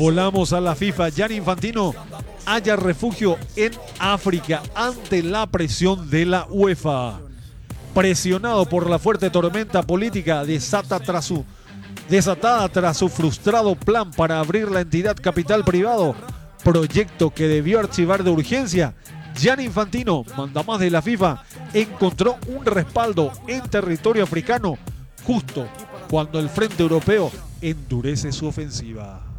Volamos a la FIFA. Gianni Infantino halla refugio en África ante la presión de la UEFA. Presionado por la fuerte tormenta política desatada tras su frustrado plan para abrir la entidad capital privado, proyecto que debió archivar de urgencia, Gianni Infantino, mandamás de la FIFA, encontró un respaldo en territorio africano justo cuando el Frente Europeo endurece su ofensiva.